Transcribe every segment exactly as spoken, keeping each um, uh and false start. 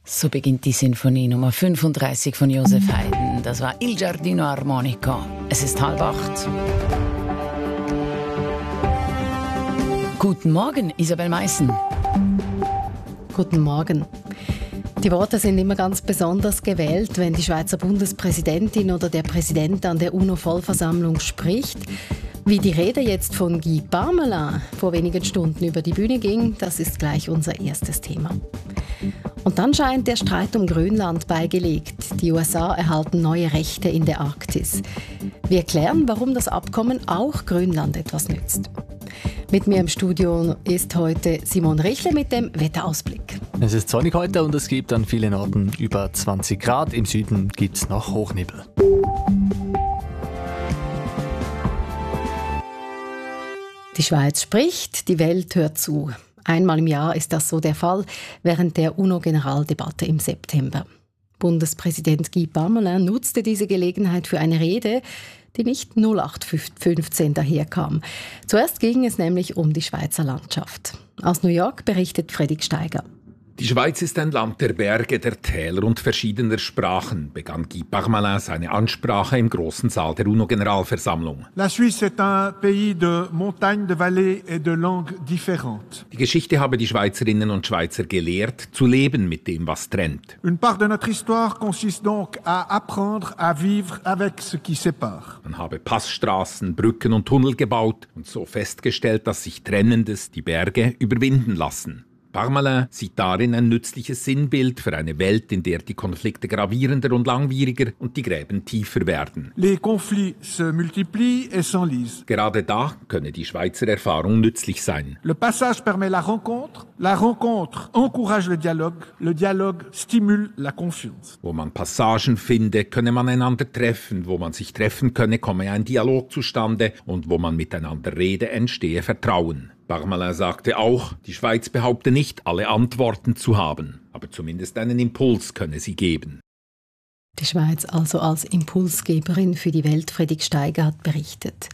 So beginnt die Sinfonie Nummer fünfunddreißig von Joseph Haydn. Das war Il Giardino Armonico. Es ist halb acht. Guten Morgen, Isabel Meissen. Guten Morgen. Die Worte sind immer ganz besonders gewählt, wenn die Schweizer Bundespräsidentin oder der Präsident an der UNO-Vollversammlung spricht. Wie die Rede jetzt von Guy Parmelin vor wenigen Stunden über die Bühne ging, das ist gleich unser erstes Thema. Und dann scheint der Streit um Grönland beigelegt. Die U S A erhalten neue Rechte in der Arktis. Wir erklären, warum das Abkommen auch Grönland etwas nützt. Mit mir im Studio ist heute Simon Richle mit dem Wetterausblick. Es ist sonnig heute und es gibt an vielen Orten über zwanzig Grad. Im Süden gibt es noch Hochnebel. Die Schweiz spricht, die Welt hört zu. Einmal im Jahr ist das so der Fall während der UNO-Generaldebatte im September. Bundespräsident Guy Parmelin nutzte diese Gelegenheit für eine Rede, die nicht null acht fünfzehn daherkam. Zuerst ging es nämlich um die Schweizer Landschaft. Aus New York berichtet Fredrik Steiger. Die Schweiz ist ein Land der Berge, der Täler und verschiedener Sprachen, begann Guy Parmelin seine Ansprache im großen Saal der UNO-Generalversammlung. La Suisse est un pays de montagnes, de vallées et de langues différentes. Die Geschichte habe die Schweizerinnen und Schweizer gelehrt, zu leben mit dem, was trennt. Une part de notre histoire consiste donc à apprendre à vivre avec ce qui sépare. Man habe Passstraßen, Brücken und Tunnel gebaut und so festgestellt, dass sich Trennendes, die Berge, überwinden lassen. Parmelin sieht darin ein nützliches Sinnbild für eine Welt, in der die Konflikte gravierender und langwieriger und die Gräben tiefer werden. Les conflits se multiplient et s'enlisent. Gerade da könne die Schweizer Erfahrung nützlich sein. Le passage permet la rencontre, la rencontre encourage le dialogue, le dialogue stimule la confiance. Wo man Passagen finde, könne man einander treffen, wo man sich treffen könne, komme ein Dialog zustande und wo man miteinander rede, entstehe Vertrauen. Parmelin sagte auch, die Schweiz behaupte nicht, alle Antworten zu haben, aber zumindest einen Impuls könne sie geben. Die Schweiz also als Impulsgeberin für die Welt, Fredrik Steiger hat berichtet.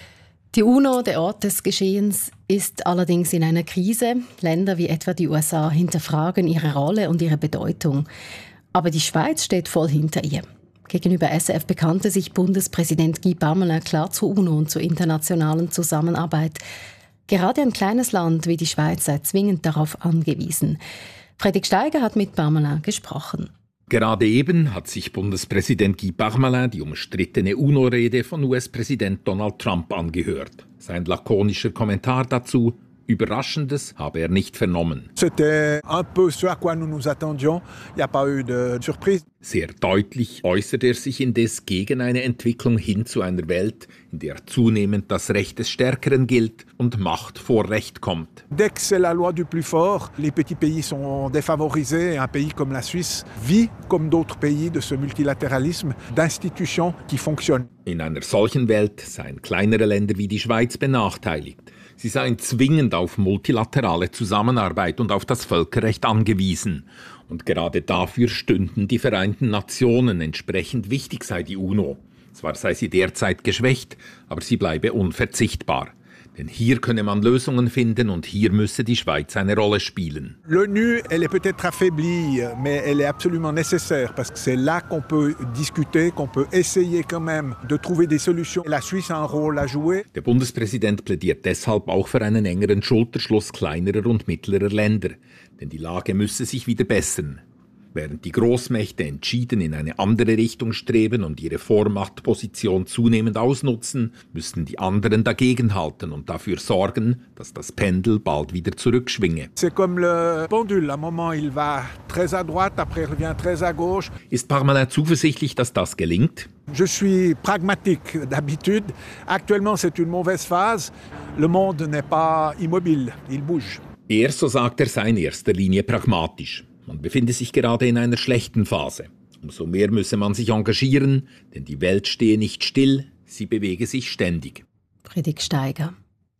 Die UNO, der Ort des Geschehens, ist allerdings in einer Krise. Länder wie etwa die U S A hinterfragen ihre Rolle und ihre Bedeutung. Aber die Schweiz steht voll hinter ihr. Gegenüber S R F bekannte sich Bundespräsident Guy Parmelin klar zur UNO und zur internationalen Zusammenarbeit. Gerade ein kleines Land wie die Schweiz sei zwingend darauf angewiesen. Fredrik Steiger hat mit Parmelin gesprochen. Gerade eben hat sich Bundespräsident Guy Parmelin die umstrittene UNO-Rede von U S-Präsident Donald Trump angehört. Sein lakonischer Kommentar dazu: Überraschendes habe er nicht vernommen. C'était un peu ce à quoi nous nous attendions. Il n'y a pas eu de surprise. Sehr deutlich äußert er sich indes gegen eine Entwicklung hin zu einer Welt, in der zunehmend das Recht des Stärkeren gilt und Macht vor Recht kommt. Dès que c'est la loi du plus fort, les petits pays sont défavorisés. Un pays comme la Suisse vit, comme d'autres pays, de ce multilatéralisme, d'institutions qui fonctionnent. In einer solchen Welt seien kleinere Länder wie die Schweiz benachteiligt. Sie seien zwingend auf multilaterale Zusammenarbeit und auf das Völkerrecht angewiesen. Und gerade dafür stünden die Vereinten Nationen, entsprechend wichtig sei die UNO. Zwar sei sie derzeit geschwächt, aber sie bleibe unverzichtbar. Denn hier könne man Lösungen finden und hier müsse die Schweiz eine Rolle spielen. L'ONU, elle est peut-être affaiblie, mais elle est absolument nécessaire parce que c'est là qu'on peut discuter, qu'on peut essayer quand même de trouver des solutions. La Suisse a un rôle à jouer. Der Bundespräsident plädiert deshalb auch für einen engeren Schulterschluss kleinerer und mittlerer Länder, denn die Lage müsse sich wieder bessern. Während die Großmächte entschieden in eine andere Richtung streben und ihre Vormachtposition zunehmend ausnutzen, müssten die anderen dagegenhalten und dafür sorgen, dass das Pendel bald wieder zurückschwinge. C'est comme le pendule. À un moment, il va très à droite, après il revient très à gauche. Ist Parmelin zuversichtlich, dass das gelingt? Je suis pragmatique d'habitude. Actuellement, c'est une mauvaise phase. Le monde n'est pas immobile, il bouge. Er, so sagt er, sei in erster Linie pragmatisch. Man befinde sich gerade in einer schlechten Phase. Umso mehr müsse man sich engagieren, denn die Welt stehe nicht still, sie bewege sich ständig. Fredrik Steiger.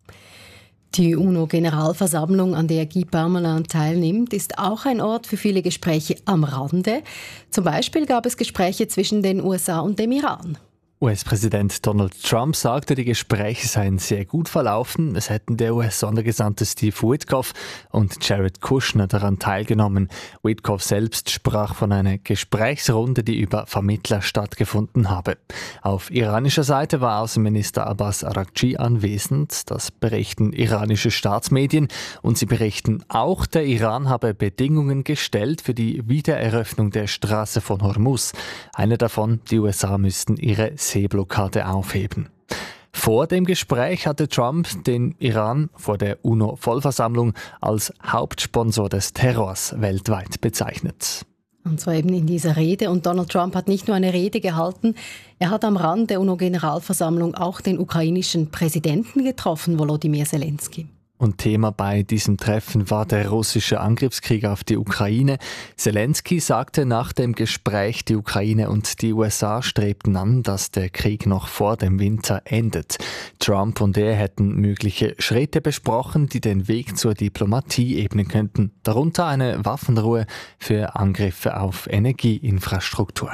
Die UNO-Generalversammlung, an der Guy Parmelin teilnimmt, ist auch ein Ort für viele Gespräche am Rande. Zum Beispiel gab es Gespräche zwischen den U S A und dem Iran. U S-Präsident Donald Trump sagte, die Gespräche seien sehr gut verlaufen. Es hätten der U S-Sondergesandte Steve Witkoff und Jared Kushner daran teilgenommen. Witkoff selbst sprach von einer Gesprächsrunde, die über Vermittler stattgefunden habe. Auf iranischer Seite war Außenminister Abbas Araghchi anwesend. Das berichten iranische Staatsmedien. Und sie berichten auch, der Iran habe Bedingungen gestellt für die Wiedereröffnung der Straße von Hormuz. Eine davon, die U S A müssten ihre Seeblockade aufheben. Vor dem Gespräch hatte Trump den Iran vor der UNO-Vollversammlung als Hauptsponsor des Terrors weltweit bezeichnet. Und zwar eben in dieser Rede. Und Donald Trump hat nicht nur eine Rede gehalten, er hat am Rand der UNO-Generalversammlung auch den ukrainischen Präsidenten getroffen, Volodymyr Zelensky. Und Thema bei diesem Treffen war der russische Angriffskrieg auf die Ukraine. Zelensky sagte nach dem Gespräch, die Ukraine und die U S A strebten an, dass der Krieg noch vor dem Winter endet. Trump und er hätten mögliche Schritte besprochen, die den Weg zur Diplomatie ebnen könnten. Darunter eine Waffenruhe für Angriffe auf Energieinfrastruktur.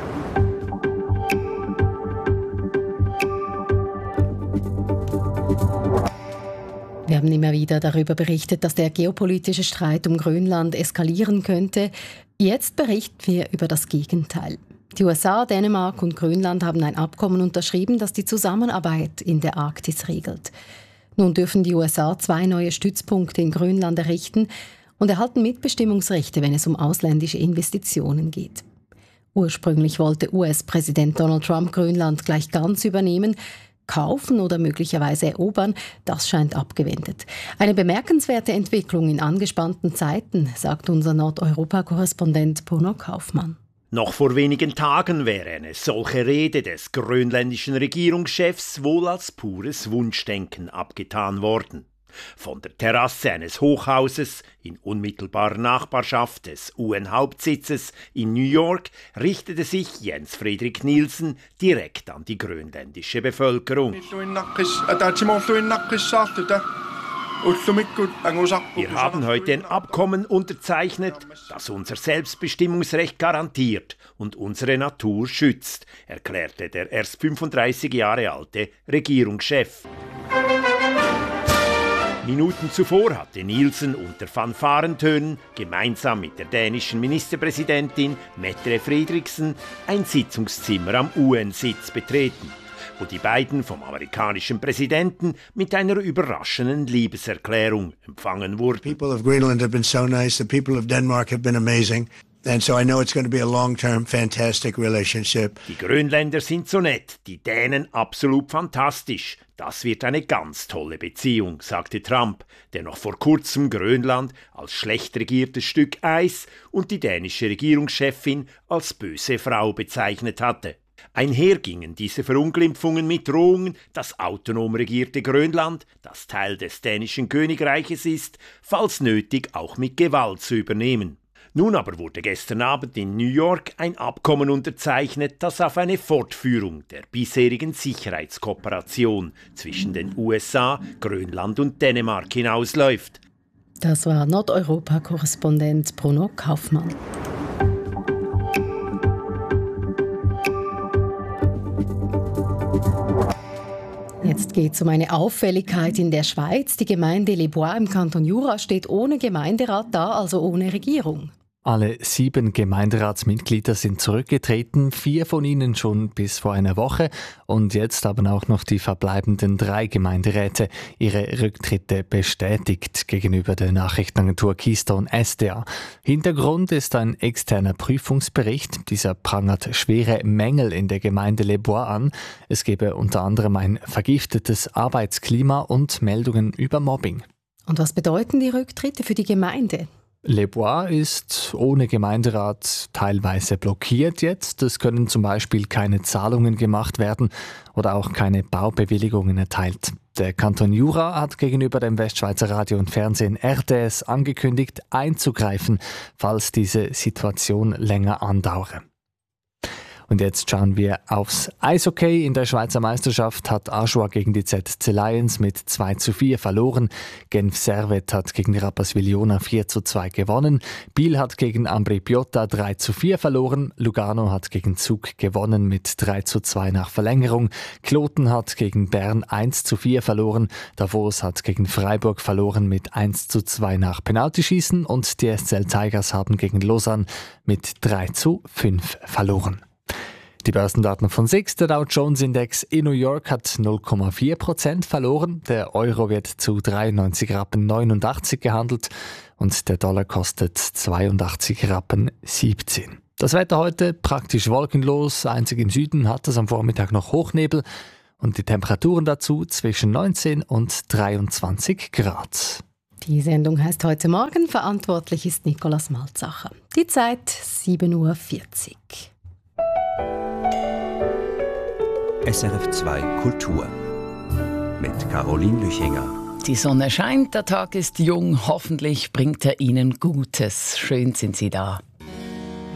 Wir haben immer wieder darüber berichtet, dass der geopolitische Streit um Grönland eskalieren könnte. Jetzt berichten wir über das Gegenteil. Die U S A, Dänemark und Grönland haben ein Abkommen unterschrieben, das die Zusammenarbeit in der Arktis regelt. Nun dürfen die U S A zwei neue Stützpunkte in Grönland errichten und erhalten Mitbestimmungsrechte, wenn es um ausländische Investitionen geht. Ursprünglich wollte U S-Präsident Donald Trump Grönland gleich ganz übernehmen. Kaufen oder möglicherweise erobern, das scheint abgewendet. Eine bemerkenswerte Entwicklung in angespannten Zeiten, sagt unser Nordeuropa-Korrespondent Bruno Kaufmann. Noch vor wenigen Tagen wäre eine solche Rede des grönländischen Regierungschefs wohl als pures Wunschdenken abgetan worden. Von der Terrasse eines Hochhauses in unmittelbarer Nachbarschaft des U N-Hauptsitzes in New York richtete sich Jens Fredrik Nielsen direkt an die grönländische Bevölkerung. Wir haben heute ein Abkommen unterzeichnet, das unser Selbstbestimmungsrecht garantiert und unsere Natur schützt, erklärte der erst fünfunddreißig Jahre alte Regierungschef. Minuten zuvor hatte Nielsen unter Fanfarentönen gemeinsam mit der dänischen Ministerpräsidentin Mette Frederiksen ein Sitzungszimmer am U N-Sitz betreten, wo die beiden vom amerikanischen Präsidenten mit einer überraschenden Liebeserklärung empfangen wurden. The people of Greenland have been so nice. The people of Denmark have been amazing. And so I know it's going to be a long-term, fantastic relationship. Die Grönländer sind so nett, die Dänen absolut fantastisch. Das wird eine ganz tolle Beziehung, sagte Trump, der noch vor kurzem Grönland als schlecht regiertes Stück Eis und die dänische Regierungschefin als böse Frau bezeichnet hatte. Einher gingen diese Verunglimpfungen mit Drohungen, das autonom regierte Grönland, das Teil des dänischen Königreiches ist, falls nötig auch mit Gewalt zu übernehmen. Nun aber wurde gestern Abend in New York ein Abkommen unterzeichnet, das auf eine Fortführung der bisherigen Sicherheitskooperation zwischen den U S A, Grönland und Dänemark hinausläuft. Das war Nordeuropa-Korrespondent Bruno Kaufmann. Jetzt geht es um eine Auffälligkeit in der Schweiz. Die Gemeinde Les Bois im Kanton Jura steht ohne Gemeinderat da, also ohne Regierung. Alle sieben Gemeinderatsmitglieder sind zurückgetreten, vier von ihnen schon bis vor einer Woche und jetzt haben auch noch die verbleibenden drei Gemeinderäte ihre Rücktritte bestätigt gegenüber der Nachrichtenagentur Keystone S D A. Hintergrund ist ein externer Prüfungsbericht. Dieser prangert schwere Mängel in der Gemeinde Les Bois an. Es gebe unter anderem ein vergiftetes Arbeitsklima und Meldungen über Mobbing. Und was bedeuten die Rücktritte für die Gemeinde? Les Bois ist ohne Gemeinderat teilweise blockiert jetzt. Es können zum Beispiel keine Zahlungen gemacht werden oder auch keine Baubewilligungen erteilt. Der Kanton Jura hat gegenüber dem Westschweizer Radio und Fernsehen R T S angekündigt, einzugreifen, falls diese Situation länger andauere. Und jetzt schauen wir aufs Eishockey. In der Schweizer Meisterschaft hat Aschua gegen die Z C Lions mit zwei zu vier verloren. Genf Servette hat gegen Rapperswil-Jona vier zu zwei gewonnen. Biel hat gegen Ambri Piotta drei zu vier verloren. Lugano hat gegen Zug gewonnen mit drei zu zwei nach Verlängerung. Kloten hat gegen Bern eins zu vier verloren. Davos hat gegen Freiburg verloren mit eins zu zwei nach Penaltyschießen. Und die S C L Tigers haben gegen Lausanne mit drei zu fünf verloren. Die Börsendaten von S I X, der Dow Jones Index in New York hat null Komma vier Prozent verloren. Der Euro wird zu dreiundneunzig Rappen neunundachtzig gehandelt und der Dollar kostet zweiundachtzig Rappen siebzehn. Das Wetter heute praktisch wolkenlos, einzig im Süden hat es am Vormittag noch Hochnebel und die Temperaturen dazu zwischen neunzehn und dreiundzwanzig Grad. Die Sendung heißt «Heute Morgen». Verantwortlich ist Nikolaus Malzacher. Die Zeit sieben Uhr vierzig. S R F zwei Kultur mit Caroline Lüchinger. Die Sonne scheint, der Tag ist jung, hoffentlich bringt er Ihnen Gutes. Schön sind Sie da.